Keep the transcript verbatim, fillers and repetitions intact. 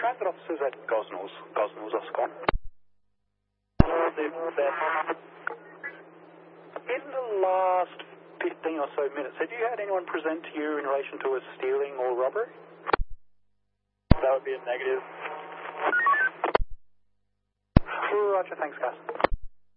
transit officers at Gosnells, Gosnells Oscon. In the last fifteen or so minutes, have you had anyone present to you in relation to a stealing or robbery? That would be a negative. Roger, thanks guys.